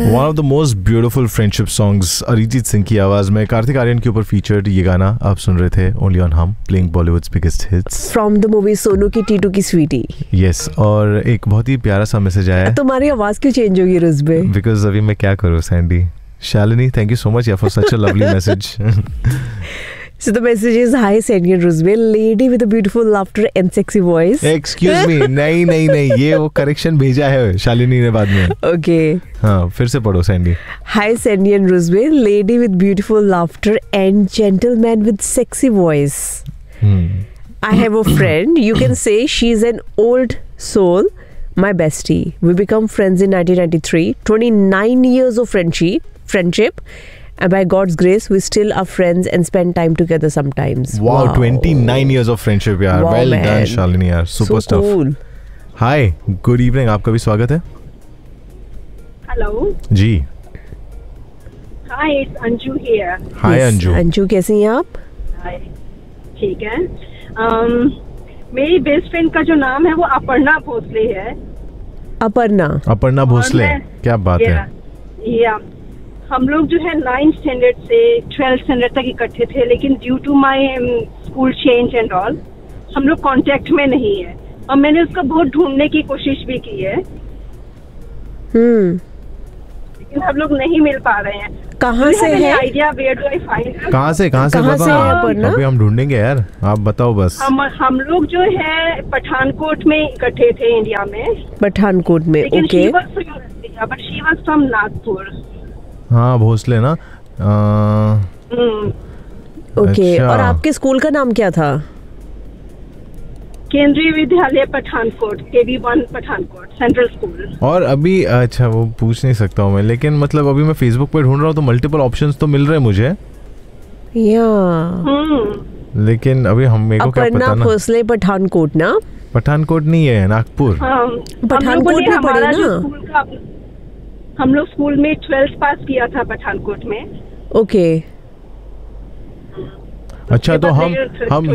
One of the most beautiful friendship songs, Arijit Singh की आवाज में कार्तिक आर्यन के ऊपर फीचर्ड ये गाना आप सुन रहे थे ओनली ऑन हम, playing Bollywoods biggest hits from the movie Sonu की टीटू की स्वीटी। यस, और एक बहुत ही प्यारा सा मैसेज आया है। तुम्हारी आवाज क्यों चेंज होगी रुजबे? बिकॉज अभी मैं क्या करूँ Sandy. Shalini, thank you so much for such a lovely message. So the message is, hi Sandy and Roosevelt, lady with a beautiful laughter and sexy voice. Excuse me, नहीं, ये वो करेक्शन भेजा है शालिनी ने बाद में। Okay. हाँ, फिर से पढ़ो Sandy. Hi Sandy and Roosevelt, lady with beautiful laughter and gentleman with sexy voice. I have a friend, you can say she's an old soul, my bestie. We become friends in 1993, 29 years of friendship. And by God's grace, we still are friends and spend time together sometimes. Wow, 29 years of friendship यार. Wow, well man. done Shalini यार, super so stuff. Cool. Hi, good evening, आपका भी स्वागत है। Hello. Ji. Hi, it's Anju here. Hi Anju. Anju कैसी हैं आप? Hi. ठीक है। मेरी बेस्ट फ्रेंड का जो नाम है वो अपर्णा भोसले है। अपर्णा भोसले, क्या बात है। या हम लोग जो है 9th स्टैंडर्ड से 12th स्टैंडर्ड तक इकट्ठे थे, लेकिन due to my school change and all हम लोग कांटेक्ट में नहीं है, और मैंने उसको बहुत ढूंढने की कोशिश भी की है। लेकिन हम लोग नहीं मिल पा रहे हैं। कहाँ से है? Idea where do I find? कहाँ से अभी हम ढूंढेंगे यार, आप बताओ बस। हम लोग जो है पठानकोट में इकट्ठे थे, इंडिया में। पठानकोट में, okay. But she was from Nagpur. हाँ, भोसले ना। ओके, और आपके स्कूल का नाम क्या था? केंद्रीय विद्यालय Pathankot, KB1 Pathankot central school. और अभी अच्छा वो पूछ नहीं सकता हूँ मैं, लेकिन मतलब अभी मैं फेसबुक पे ढूंढ रहा हूँ तो मल्टीपल ऑप्शंस तो मिल रहे हैं मुझे। लेकिन अभी मेरे को क्या पता ना। अपर्णा भोसले पठानकोट ना? पठानकोट नहीं है, नागपुर। पठानकोट में पढ़े ना? हम लोग स्कूल में 12th पास किया था पठानकोट में। ओके। अच्छा, तो हम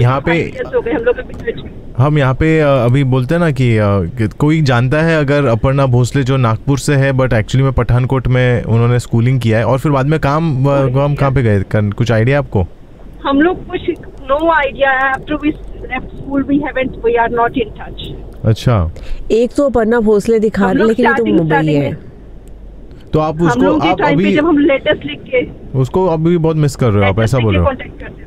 यहाँ पे अभी बोलते हैं ना कि कोई जानता है अगर अपर्णा भोसले जो नागपुर से है बट एक्चुअली में पठानकोट में उन्होंने स्कूलिंग किया है और फिर बाद में काम कहाँ पे गए, कुछ आइडिया आपको? हम लोग कुछ no idea. After we left school we are not in touch. अच्छा, एक तो अपर्णा भोसले दिखा रहे, लेकिन ये तो मुंबई है। तो आप उसको आप अभी जब हम लेटेस्ट लिख के उसको अभी बहुत मिस कर रहे हो, आप ऐसा बोल रहे हो?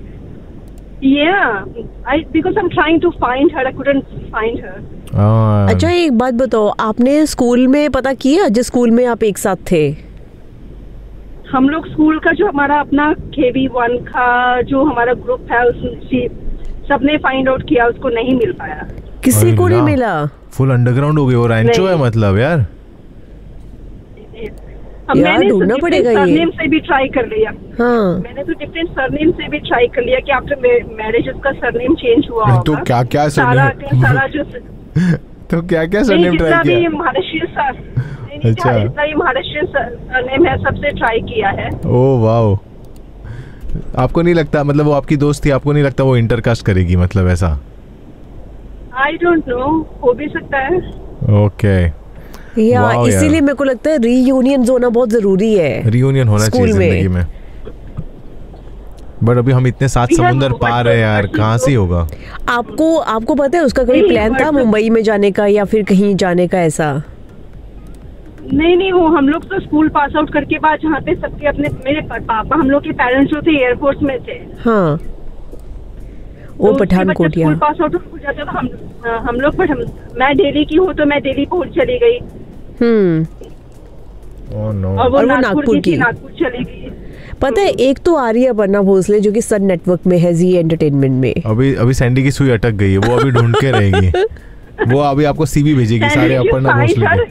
because I'm trying to find her, I couldn't find her. अच्छा, एक बात बताओ, आपने स्कूल में पता किया जिस स्कूल में आप एक साथ थे? हम लोग स्कूल का जो हमारा अपना KB1 का जो हमारा ग्रुप है उसमें सबने फाइंड आउट किया, उसको नहीं मिल पाया। किसी को नहीं मिला? फुल अंडरग्राउंड हो गई, वो रैंचो है मतलब यार। मैंने ढूंढना पड़ेगा ये। सरनेम से भी ट्राई कर लिया। हाँ, मैंने तो डिफरेंट सरनेम से भी ट्राई कर लिया कि आफ्टर मैरिज उसका सरनेम चेंज हुआ होगा। तो क्या सरनेम? सारा जो तो क्या सरनेम ट्राई किया? महाराष्ट्र अच्छा, जितना ये महाराष्ट्र सरनेम है सबसे ट्राई किया है। ओह वाओ, आपको नहीं लगता, मतलब वो आपकी दोस्त थी, आपको नहीं लगता वो इंटरकास्ट करेगी, मतलब ऐसा? आई डोंट नो, हो भी सकता है। ओके, इसीलिए मेरे को लगता है रीयूनियन होना बहुत जरूरी है। रीयूनियन होना चाहिए जिंदगी में। बट अभी हम इतने 7 समुंदर पार है यार, कहाँ से होगा? आपको पता है उसका कोई प्लान था मुंबई में जाने का या फिर कहीं जाने का ऐसा? नहीं, वो हम लोग तो स्कूल पास आउट करके बाद जहाँ पे सबके अपने मेरे पापा, हम लोग के पेरेंट्स जो थे एयरफोर्स में थे। हाँ, वो पठानकोट। स्कूल पास आउट हो जाता था हम लोग, मैं दिल्ली की हूँ तो मैं दिल्ली पहुँच चली गई। और वो नागपुर की नागपुर चली गई। पता है, एक तो आ रही है अपर्णा भोसले जो कि सन नेटवर्क में है, जी एंटरटेनमेंट में। अभी सैंडी की सुई अटक गई है, वो अभी ढूंढ के रहेगी। वो अभी आपको सीवी भेजेगी सारे अपर्णा भोसले के।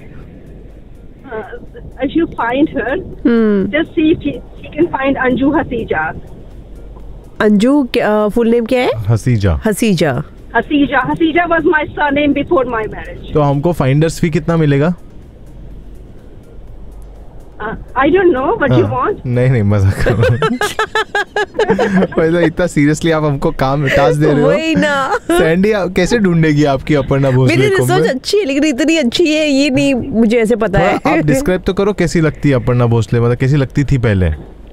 If you find her, just see if she can find Anju Hasija. Anju full name क्या है? Haseja was my surname before my marriage. तो हमको फाइंडर्स फी कितना मिलेगा? I don't know what you want. नहीं मजाक कर रहा हूँ। इतना सीरियसली आप हमको काम टास्क दे रहे हो। वही ना। सैंडी कैसे ढूंढेगी आपकी अपर्णा भोसले मेरी को? रिसर्च अच्छी है लेकिन इतनी अच्छी है ये नहीं मुझे ऐसे पता है। आप डिस्क्राइब तो करो कैसी लगती है अपर्णा भोसले, मतलब कैसी लगती थी पहले?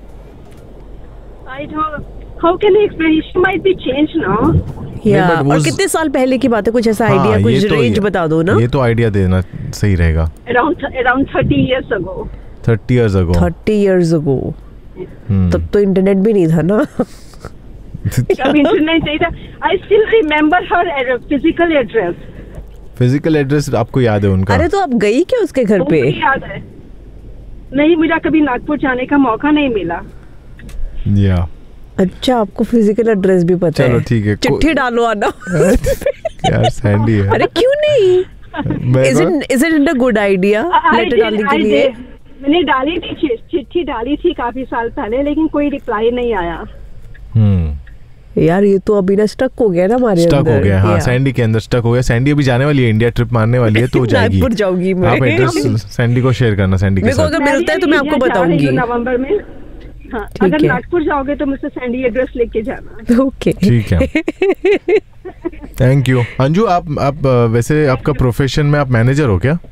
I don't. How can I explain? She might be changed now. और कितने साल पहले की बात है, कुछ ऐसा आइडिया, कुछ रेंज बता दो ना। ये तो आइडिया देना सही रहेगा। Around 30 years ago. 30 years ago. 30 years ago. तब तो इंटरनेट भी नहीं था ना। तब इंटरनेट नहीं था। I still remember her physical address. Physical address आपको याद है उनका? अरे तो आप गई क्या उसके घर पे? याद है। नहीं, मुझे कभी नागपुर जाने का मौका नहीं मिला। या अच्छा, आपको फिजिकल एड्रेस भी पता है? चलो ठीक है, चिट्ठी डालो आना। यार सैंडी है। अरे क्यों नहीं? Is it a good idea? Letter डालने के लिए? मैंने डाली थी, चिट्ठी डाली थी काफी साल पहले, लेकिन कोई रिप्लाई नहीं आया। यार ये तो अभी ना स्टक हो गया ना हमारे अंदर। स्टक हो गया, हाँ सैंडी के अंदर स्टक हो गया। सैंडी अभी जाने वाली है, इंडिया ट्रिप मारने वाली है, तो जाएगी। नागपुर जाऊंगी मैं। आप एड्रेस सैंडी को शेयर करना, सैंडी के साथ। अगर मिलता है तो मैं आपको बताऊंगी नवंबर में। हाँ, अगर नागपुर जाओगे तो मुझसे सैंडी एड्रेस लेके जाना। ओके ठीक है। Thank you. अंजू, आप वैसे आपका प्रोफेशन में आप मैनेजर हो क्या?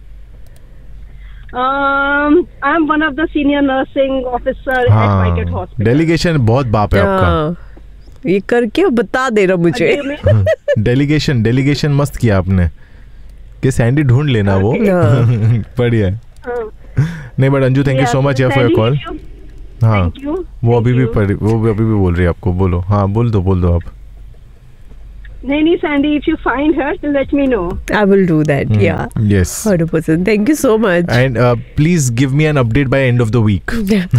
I am one of the senior nursing officer at Whitegate Hospital. Delegation बहुत बाप है आपका। ये करके बता दे रहा मुझे। डेलीगेशन मस्त किया आपने कि सैंडी ढूंढ लेना वो। बढ़िया है। नहीं but Anju, thank you so much for your call. हाँ, वो अभी भी बोल रही है आपको। बोलो। हाँ, बोल दो आप। नहीं Sandy, if you find her, then let me know. I will do that. Yeah. Yes. 100%. Thank you so much. And please give me an update by end of the week.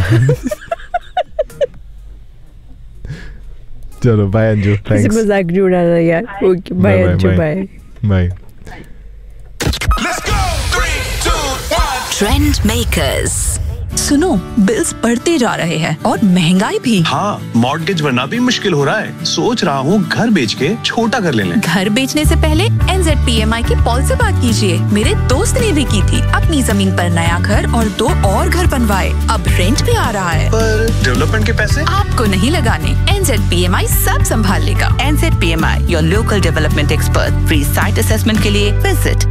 चलो, bye अंजू. Thanks. इसे मजाक नहीं उड़ाना यार. Okay, bye Anju, bye. Bye. Let's go. 3, 2, 1. Trend makers. सुनो, bills बढ़ते जा रहे हैं और महंगाई भी। हाँ, मॉर्गेज भरना भी मुश्किल हो रहा है। सोच रहा हूँ घर बेच के छोटा घर ले लें। घर बेचने से पहले NZPMI के पॉल से बात कीजिए। मेरे दोस्त ने भी की थी, अपनी जमीन पर नया घर और 2 और घर बनवाए। अब रेंट भी आ रहा है। पर डेवलपमेंट के पैसे आपको नहीं लगाने। NZPMI सब संभाल लेगा। NZPMI, your local development expert. Free site assessment के लिए visit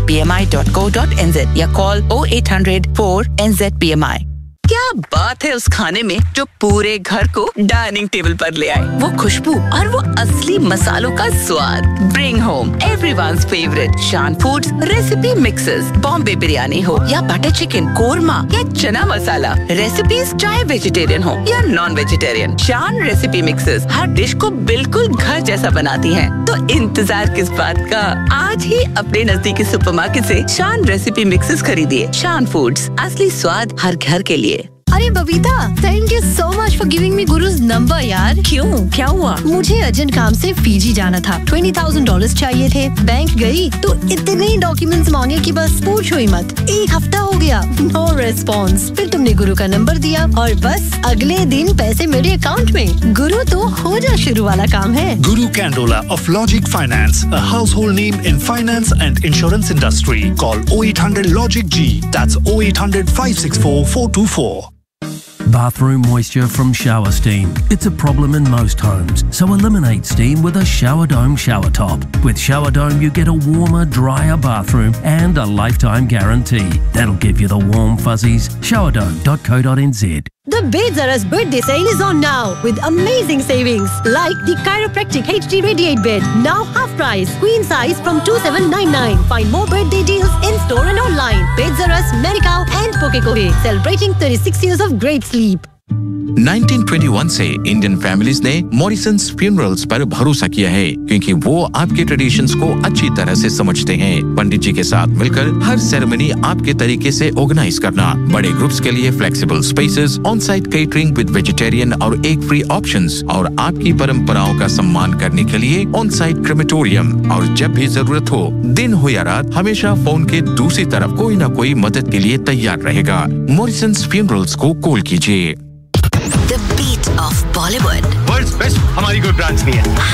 nzpmi.co.nz या call 0800 4NZPMI। क्या बात है उस खाने में जो पूरे घर को डाइनिंग टेबल पर ले आए। वो खुशबू और वो असली मसालों का स्वाद। Bring home everyone's favorite शान foods recipe mixes. Bombay biryani हो या बटर चिकन, कोरमा या चना मसाला, रेसिपीज चाहे वेजिटेरियन हो या नॉन वेजिटेरियन, शान रेसिपी मिक्सेस हर डिश को बिल्कुल घर जैसा बनाती हैं। तो इंतजार किस बात का, आज ही अपने नजदीकी सुपरमार्केट से शान रेसिपी मिक्सेस खरीदिए। शान फूड्स, असली स्वाद हर घर के लिए। अरे Babita, thank you so much for giving me gurus number यार। क्यों, क्या हुआ? मुझे अर्जेंट काम से फीजी जाना था। $20,000 चाहिए थे। बैंक गई तो इतने डॉक्यूमेंट्स मांगे कि बस पूछो ही मत। 1 हफ्ता हो गया, नो रिस्पॉन्स। फिर तुमने गुरु का नंबर दिया और बस अगले दिन पैसे मेरे अकाउंट में। गुरु तो हो जा शुरू वाला काम है। Guru Candola of Logic Finance, a household name in finance and insurance industry. Call 0800 Logic G. That's 0800 564 424. Bathroom moisture from shower steam. It's a problem in most homes, so eliminate steam with a Shower Dome shower top. With Shower Dome, you get a warmer, drier bathroom and a lifetime guarantee. That'll give you the warm fuzzies. Showerdome.co.nz. The Bedzara's birthday sale is on now with amazing savings like the Chiropractic HD Radiate Bed, now half price, queen size from 2799. Find more birthday deals in store and online. Bedzara's, Medicow and Pokekohe, celebrating 36 years of great sleep. 1921 से Indian families ने मॉरिसन्स funerals पर भरोसा किया है, क्योंकि वो आपके traditions को अच्छी तरह से समझते हैं। पंडित जी के साथ मिलकर हर सेरेमनी आपके तरीके से ऑर्गेनाइज करना, बड़े ग्रुप्स के लिए flexible spaces, on site catering with vegetarian और एग फ्री ऑप्शंस, और आपकी परंपराओं का सम्मान करने के लिए ऑन साइट क्रेमेटोरियम। और जब भी जरूरत हो, दिन हो या रात, हमेशा फोन के दूसरी तरफ कोई न कोई मदद के लिए तैयार रहेगा। मॉरिसन्स फ्यूनरल्स को कॉल कीजिए। The beat of Bollywood. World's best हमारी कोई ब्रांच नहीं है।